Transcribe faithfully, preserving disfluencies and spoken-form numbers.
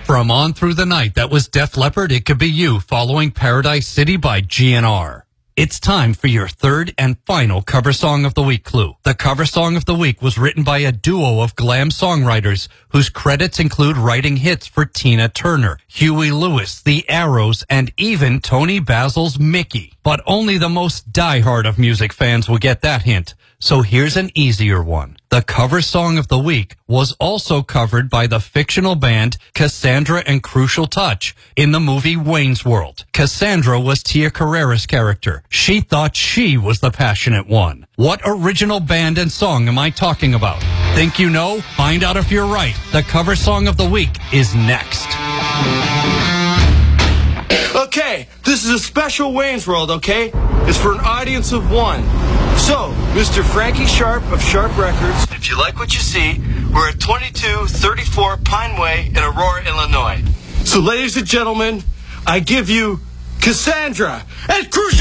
From On Through the Night, that was Def Leppard, It Could Be You, following Paradise City by G N R. It's time for your third and final cover song of the week clue. The cover song of the week was written by a duo of glam songwriters whose credits include writing hits for Tina Turner, Huey Lewis, The Arrows, and even Tony Basil's Mickey. But only the most diehard of music fans will get that hint. So here's an easier one. The cover song of the week was also covered by the fictional band Cassandra and Crucial Touch in the movie Wayne's World. Cassandra was Tia Carrere's character. She thought she was the passionate one. What original band and song am I talking about? Think you know? Find out if you're right. The cover song of the week is next. Okay, this is a special Wayne's World, okay? It's for an audience of one. So, Mister Frankie Sharp of Sharp Records, if you like what you see, we're at twenty-two thirty-four Pine Way in Aurora, Illinois. So, ladies and gentlemen, I give you Cassandra and Crucial